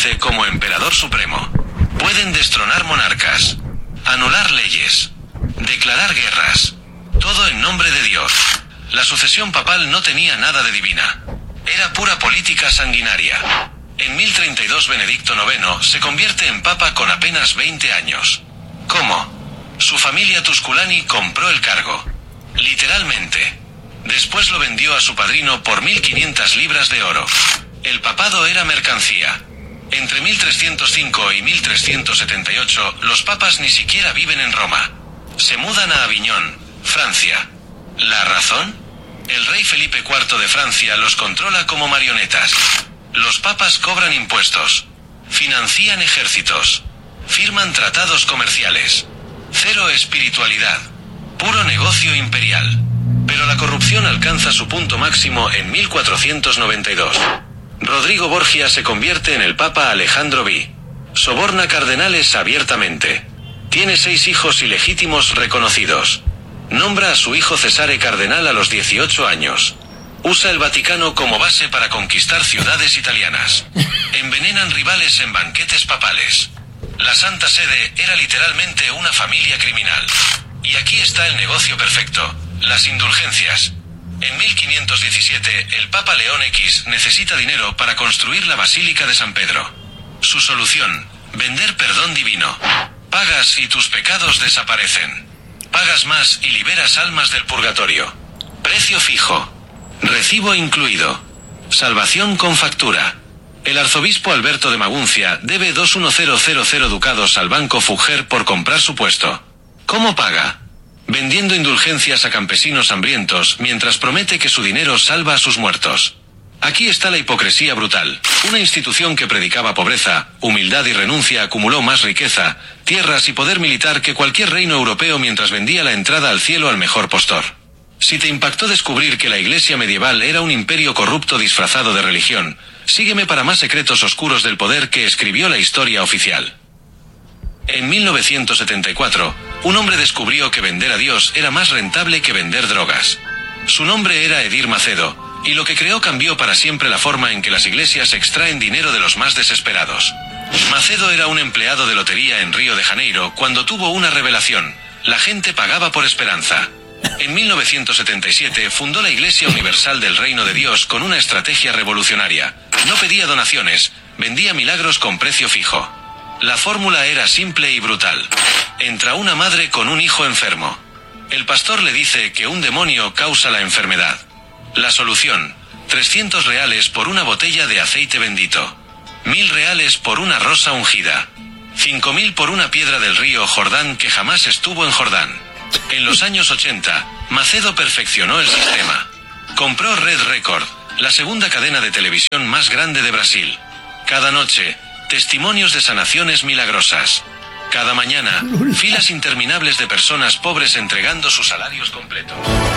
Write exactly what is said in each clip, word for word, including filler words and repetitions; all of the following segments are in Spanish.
Pontífice como emperador supremo. Pueden destronar monarcas, anular leyes, declarar guerras. Todo en nombre de Dios. La sucesión papal no tenía nada de divina. Era pura política sanguinaria. En mil treinta y dos Benedicto noveno se convierte en papa con apenas veinte años. ¿Cómo? Su familia Tusculani compró el cargo. Literalmente. Después lo vendió a su padrino por mil quinientas libras de oro. El papado era mercancía. Entre mil trescientos cinco y mil trescientos setenta y ocho, los papas ni siquiera viven en Roma. Se mudan a Aviñón, Francia. ¿La razón? El rey Felipe cuarto de Francia los controla como marionetas. Los papas cobran impuestos, financian ejércitos, firman tratados comerciales. Cero espiritualidad. Puro negocio imperial. Pero la corrupción alcanza su punto máximo en mil cuatrocientos noventa y dos. Rodrigo Borgia se convierte en el Papa Alejandro segundo. Soborna cardenales abiertamente. Tiene seis hijos ilegítimos reconocidos. Nombra a su hijo Cesare cardenal a los dieciocho años. Usa el Vaticano como base para conquistar ciudades italianas. Envenenan rivales en banquetes papales. La Santa Sede era literalmente una familia criminal. Y aquí está el negocio perfecto: las indulgencias. En mil quinientos diecisiete, el Papa León décimo necesita dinero para construir la Basílica de San Pedro. Su solución: vender perdón divino. Pagas y tus pecados desaparecen. Pagas más y liberas almas del purgatorio. Precio fijo. Recibo incluido. Salvación con factura. El arzobispo Alberto de Maguncia debe dos mil ducados al banco Fugger por comprar su puesto. ¿Cómo paga? Vendiendo indulgencias a campesinos hambrientos mientras promete que su dinero salva a sus muertos. Aquí está la hipocresía brutal. Una institución que predicaba pobreza, humildad y renuncia acumuló más riqueza, tierras y poder militar que cualquier reino europeo mientras vendía la entrada al cielo al mejor postor. Si te impactó descubrir que la iglesia medieval era un imperio corrupto disfrazado de religión, sígueme para más secretos oscuros del poder que escribió la historia oficial. En mil novecientos setenta y cuatro, un hombre descubrió que vender a Dios era más rentable que vender drogas. Su nombre era Edir Macedo, y lo que creó cambió para siempre la forma en que las iglesias extraen dinero de los más desesperados. Macedo era un empleado de lotería en Río de Janeiro cuando tuvo una revelación: la gente pagaba por esperanza. En mil novecientos setenta y siete fundó la Iglesia Universal del Reino de Dios con una estrategia revolucionaria. No pedía donaciones, vendía milagros con precio fijo. La fórmula era simple y brutal. Entra una madre con un hijo enfermo. El pastor le dice que un demonio causa la enfermedad. La solución: trescientos reales por una botella de aceite bendito. Mil reales por una rosa ungida. Cinco mil por una piedra del río Jordán que jamás estuvo en Jordán. En los años ochenta, Macedo perfeccionó el sistema. Compró Red Record, la segunda cadena de televisión más grande de Brasil. Cada noche, testimonios de sanaciones milagrosas. Cada mañana, filas interminables de personas pobres entregando sus salarios completos.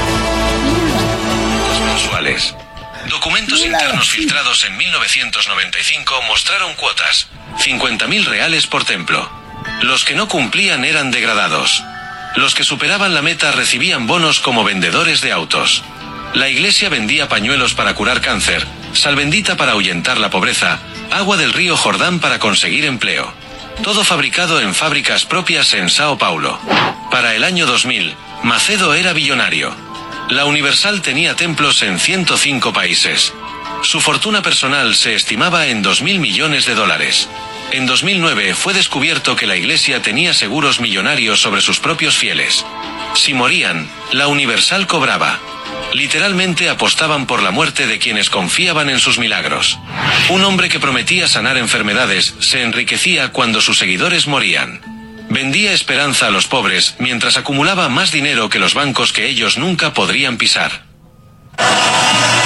Mensuales. Documentos internos filtrados en mil novecientos noventa y cinco mostraron cuotas: cincuenta mil reales por templo. Los que no cumplían eran degradados. Los que superaban la meta recibían bonos como vendedores de autos. La iglesia vendía pañuelos para curar cáncer, sal bendita para ahuyentar la pobreza, agua del río Jordán para conseguir empleo. Todo fabricado en fábricas propias en Sao Paulo. Para el año dos mil, Macedo era billonario. La Universal tenía templos en ciento cinco países. Su fortuna personal se estimaba en dos mil millones de dólares. En dos mil nueve fue descubierto que la iglesia tenía seguros millonarios sobre sus propios fieles. Si morían, la Universal cobraba. Literalmente apostaban por la muerte de quienes confiaban en sus milagros. Un hombre que prometía sanar enfermedades se enriquecía cuando sus seguidores morían. Vendía esperanza a los pobres mientras acumulaba más dinero que los bancos que ellos nunca podrían pisar.